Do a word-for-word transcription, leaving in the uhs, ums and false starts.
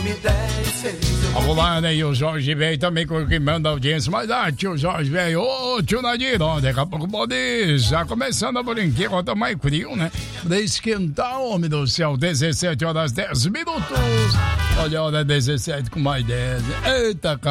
Vamos lá, né? E o Jorge Velho também confirmando a audiência. Mas ah, tio Jorge Velho, ô tio Nadiro, daqui a pouco pode já começando a brinquedo, quanto mais frio, né? Pra esquentar, homem do céu, dezessete horas dez minutos. Olha a hora dezessete com mais dez. Eita, cara.